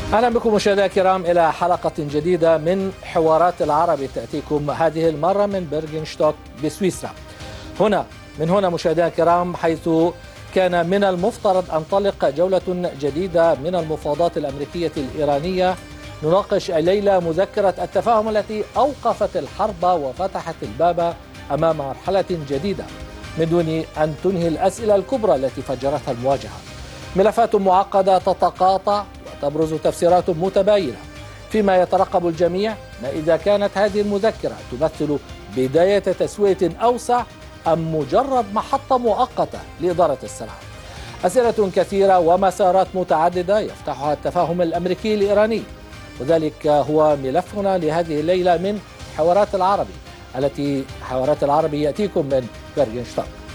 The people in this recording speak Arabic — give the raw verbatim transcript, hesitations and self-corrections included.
أهلا بكم مشاهدينا الكرام إلى حلقة جديدة من حوارات العرب تأتيكم هذه المرة من بيرغنشتوك بسويسرا. هنا من هنا مشاهدينا الكرام، حيث كان من المفترض أن تنطلق جولة جديدة من المفاوضات الأمريكية الإيرانية. نناقش الليلة مذكرة التفاهم التي أوقفت الحرب وفتحت الباب أمام مرحلة جديدة من دون أن تنهي الأسئلة الكبرى التي فجرتها المواجهة. ملفات معقدة تتقاطع وتبرز تفسيرات متباينة، فيما يترقب الجميع ما إذا كانت هذه المذكرة تمثل بداية تسوية أوسع أم مجرد محطة مؤقتة لإدارة الصراع. أسئلة كثيرة ومسارات متعددة يفتحها التفاهم الأمريكي الإيراني، وذلك هو ملفنا لهذه الليلة من حوارات العربي، التي حوارات العربي يأتيكم من بيرغنشتوك.